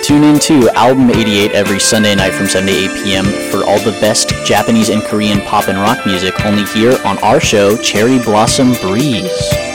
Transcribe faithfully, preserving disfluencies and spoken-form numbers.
Tune in to Album eighty-eight every Sunday night from seven to eight p.m. for all the best Japanese and Korean pop and rock music only here on our show, Cherry Blossom Breeze.